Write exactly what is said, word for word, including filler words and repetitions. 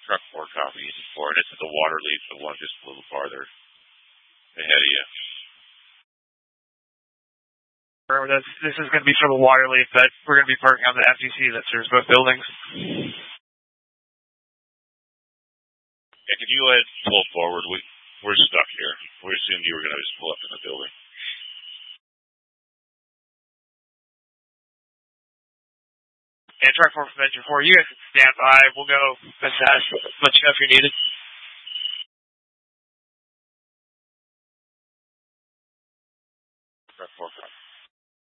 truck four copy four, and it's at the Waterleaf, the one just a little farther ahead of you. Remember, this, this is going to be for the Waterleaf that we're going to be parking on the F T C that serves both buildings. Yeah, could you go ahead and pull forward? We, we're stuck here. We assumed you were going to just pull up in the building. And truck four from engine four, you guys can stand by. We'll go assess, let you know if you're needed.